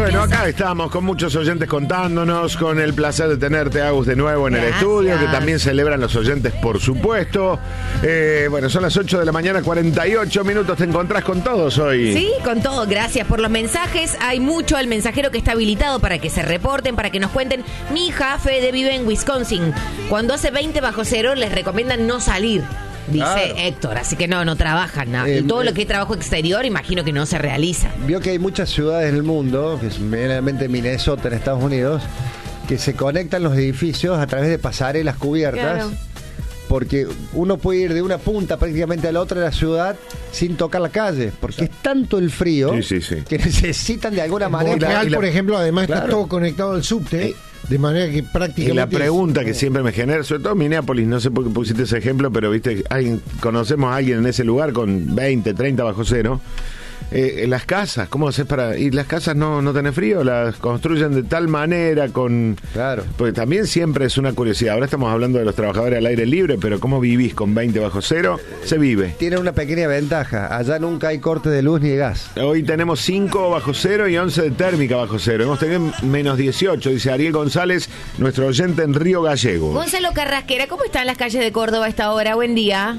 Bueno, acá estamos con muchos oyentes contándonos, con el placer de tenerte, Agus, de nuevo en el estudio, que también celebran los oyentes, por supuesto. Bueno, son las 8 de la mañana, 48 minutos. ¿Te encontrás con todos hoy? Sí, con todo. Gracias por los mensajes. Hay mucho al mensajero que está habilitado para que se reporten, para que nos cuenten. Mi hija, Fede, vive en Wisconsin. Cuando hace 20 bajo cero, les recomiendan no salir. Dice Héctor, así que no trabajan. No. Y todo lo que es trabajo exterior, imagino que no se realiza. Vio que hay muchas ciudades en el mundo, que es medianamente Minnesota en Estados Unidos, que se conectan los edificios a través de pasarelas cubiertas. Claro. Porque uno puede ir de una punta prácticamente a la otra de la ciudad sin tocar la calle, porque es tanto el frío que necesitan de alguna manera. Por ejemplo, además está todo conectado al subte. De manera que prácticamente... Y la pregunta que siempre me genera, sobre todo en Minneapolis, no sé por qué pusiste ese ejemplo, pero viste, conocemos a alguien en ese lugar con 20, 30 bajo cero. Las casas, ¿cómo haces para...? Y las casas no tienen frío, las construyen de tal manera con... Claro. Porque también siempre es una curiosidad. Ahora estamos hablando de los trabajadores al aire libre, pero ¿cómo vivís con 20 bajo cero? Se vive. Tiene una pequeña ventaja. Allá nunca hay corte de luz ni de gas. Hoy tenemos 5 bajo cero y 11 de térmica bajo cero. Hemos tenido menos 18, dice Ariel González, nuestro oyente en Río Gallego. Gonzalo Carrasquera, ¿cómo están las calles de Córdoba a esta hora? Buen día.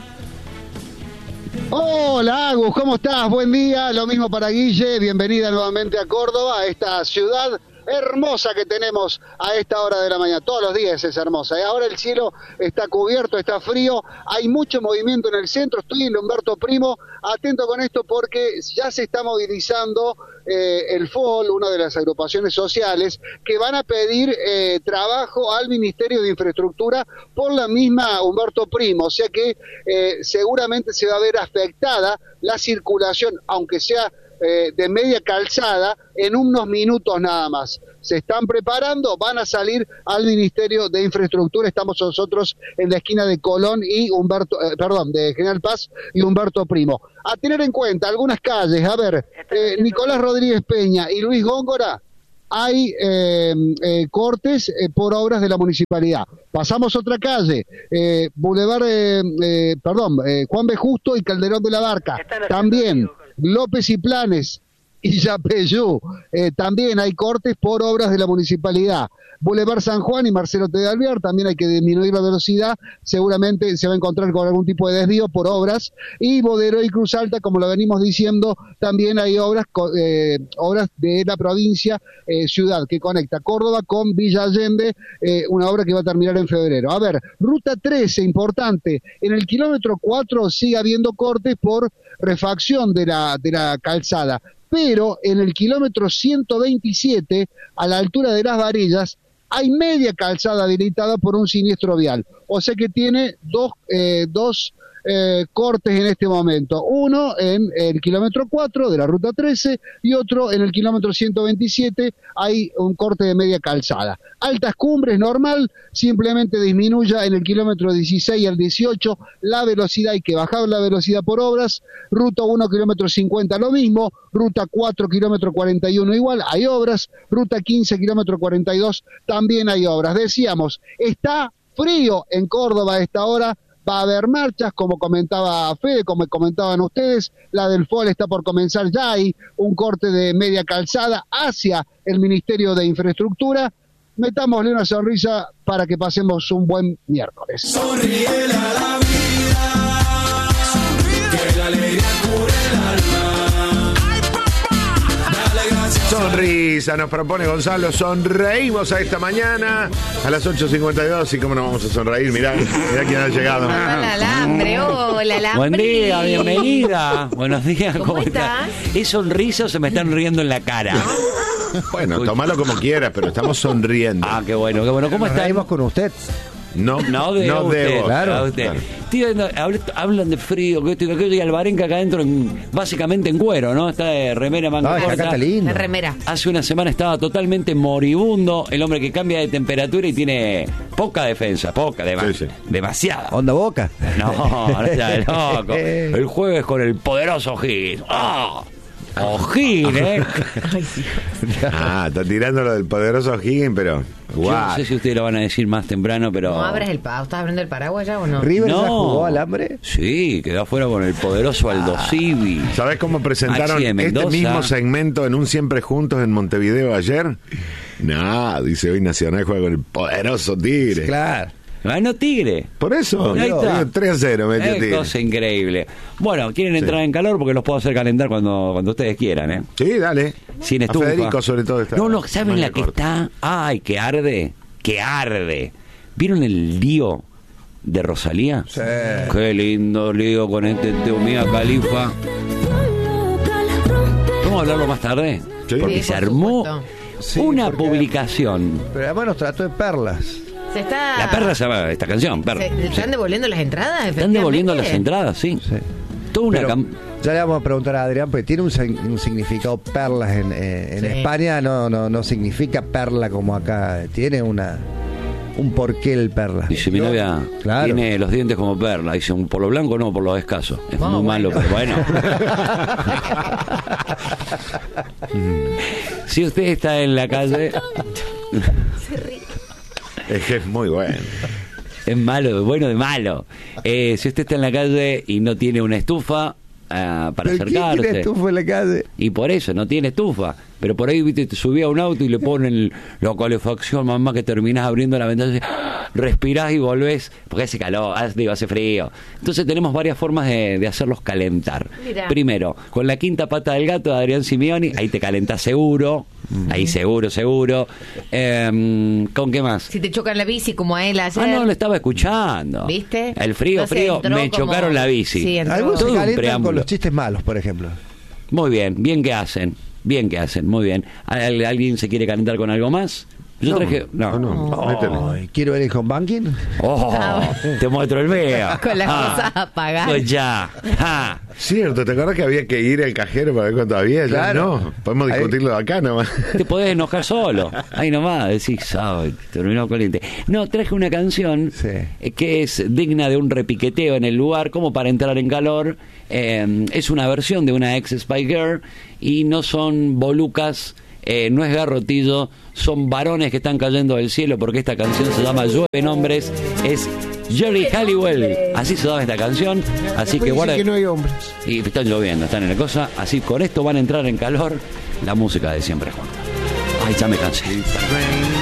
Hola Agus, ¿cómo estás? Buen día, lo mismo para Guille, bienvenida nuevamente a Córdoba, a esta ciudad hermosa que tenemos a esta hora de la mañana. Todos los días es hermosa. Ahora el cielo está cubierto, está frío, hay mucho movimiento en el centro. Estoy en Humberto Primo, atento con esto porque ya se está movilizando el FOL, una de las agrupaciones sociales, que van a pedir trabajo al Ministerio de Infraestructura por la misma Humberto Primo. O sea que seguramente se va a ver afectada la circulación, aunque sea de media calzada, en unos minutos nada más. Se están preparando, van a salir al Ministerio de Infraestructura. Estamos nosotros en la esquina de Colón y de General Paz y Humberto Primo. A tener en cuenta algunas calles, a ver, Nicolás Rodríguez Peña y Luis Góngora, hay cortes por obras de la municipalidad. Pasamos otra calle, Juan B. Justo y Calderón de la Barca, también. López y Planes y Yapeyú, también hay cortes por obras de la municipalidad. Boulevard San Juan y Marcelo T. de Alvear, también hay que disminuir la velocidad, seguramente se va a encontrar con algún tipo de desvío por obras. Y Bodero y Cruz Alta, como lo venimos diciendo, también hay obras de la provincia, ciudad, que conecta Córdoba con Villa Allende, una obra que va a terminar en febrero. A ver, Ruta 13, importante, en el kilómetro 4 sigue habiendo cortes por refacción de la calzada, pero en el kilómetro 127, a la altura de Las Varillas, hay media calzada habilitada por un siniestro vial. O sea que tiene dos cortes en este momento. Uno en el kilómetro 4 de la ruta 13 y otro en el kilómetro 127. Hay un corte de media calzada. Altas Cumbres, normal, simplemente disminuya en el kilómetro 16 al 18 la velocidad, hay que bajar la velocidad por obras. Ruta 1, kilómetro 50, lo mismo. Ruta 4, kilómetro 41, igual, hay obras. Ruta 15, kilómetro 42, también hay obras. Decíamos, está frío en Córdoba a esta hora. Va a haber marchas, como comentaba Fede, como comentaban ustedes, la del FOL está por comenzar, ya hay un corte de media calzada hacia el Ministerio de Infraestructura. Metámosle una sonrisa para que pasemos un buen miércoles. Sonríele a la vida, que la alegría cure el alma. Dale gracias. Sonrisa, nos propone Gonzalo, sonreímos a esta mañana a las 8:52 y cómo no vamos a sonreír, mirá quién ha llegado. Hola, Alambre, hola, Alambre. Buen día, bienvenida. Buenos días, ¿Cómo estás? ¿Es sonrisa o se me están riendo en la cara? Bueno, tomalo como quieras, pero estamos sonriendo. Ah, qué bueno. ¿Cómo está? Estamos con usted. No debo. claro. Tío, hablan de frío, que esto y aquello, y Alvarenga acá adentro, básicamente en cuero, ¿no? Está de remera, manga corta. Acá está lindo. De remera. Hace una semana estaba totalmente moribundo, el hombre que cambia de temperatura y tiene poca defensa, demasiada. ¿Onda Boca? No sea loco. El jueves con el poderoso O'Higgins. ¡Ah! O'Higgins, Ay, Dios. Está tirando lo del poderoso Higgins, pero... Yo no sé si ustedes lo van a decir más temprano, pero... ¿No abres ¿Estás abriendo el paraguas ya o no? ¿River No. ya jugó al hambre? Sí, quedó afuera con el poderoso Aldo Civi. ¿Sabés cómo presentaron Maxi de este Mendoza. mismo segmento en un Siempre Juntos en Montevideo ayer? Dice hoy Nacional juega con el poderoso Tigre. Claro. Ganó Tigre. Por eso, Ahí está. 3-0 metió Es Tigre. cosa increíble. Bueno, quieren entrar en calor porque los puedo hacer calentar cuando ustedes quieran, ¿eh? Sí, dale. Sin A estufa. Federico sobre todo está. No, ¿saben la que corta. está? ¡Ay, que arde! ¡Que arde! ¿Vieron el lío de Rosalía? Sí. Qué lindo lío con este Mia Khalifa. ¿Vamos a hablarlo más tarde? Sí. Porque Sí, se por armó supuesto. Sí, una porque- publicación. Pero además nos trató de perlas. Se está... La perra se llama esta canción, perra. ¿Se están devolviendo las entradas? Están devolviendo las efectivamente? entradas, sí. Sí. Toda una Pero ya le vamos a preguntar a Adrián, porque tiene un significado perlas en Sí. España, no significa perla como acá, tiene un porqué el perla. Dice mi novia, Claro. tiene los dientes como perla. Dice, por lo blanco no, por lo escaso. Es No, muy malo, pero bueno. Si usted está en la calle, Es que es muy bueno. es malo, de bueno de malo. Si usted está en la calle y no tiene una estufa para ¿Pero quién tiene acercarse, estufa en la calle? y por eso no tiene estufa, pero por ahí viste, te subí a un auto y le ponen la calefacción, mamá, que terminás abriendo la ventana y respirás y volvés, porque hace calor, hace frío. Entonces tenemos varias formas de hacerlos calentar. Mirá. Primero, con la quinta pata del gato de Adrián Simeoni, ahí te calentás seguro, ahí seguro. ¿Con qué más? Si te chocan la bici como a él ayer. No, lo estaba escuchando. ¿Viste? El frío, Entonces entró me como- chocaron la bici. Sí, entró. Algunos Todo se un calientan preámbulo. con los chistes malos, por ejemplo. Muy bien, bien que hacen, muy bien. ¿Alguien se quiere calentar con algo más? Yo traje... No. Métele. Ay, quiero ver el home banking. Oh, te muestro el mío. Con las cosas apagadas. Pues ya. Ah. Cierto, ¿te acuerdas que había que ir al cajero para ver cuánto había? Ya Claro. no, podemos Ahí- discutirlo acá nomás. Te podés enojar solo. Ahí nomás, decís, ay, terminó caliente. No, traje una canción Sí. que es digna de un repiqueteo en el lugar, como para entrar en calor. Es una versión de una ex Spy Girl y no son bolucas, no es garrotillo, son varones que están cayendo del cielo, porque esta canción se llama Llueven Hombres, es Jerry Halliwell, así se llama esta canción, así que Después guarda. dice que no hay hombres. Y están lloviendo, están en la cosa, así con esto van a entrar en calor la música de Siempre Juntos. Ay, ya me cansé.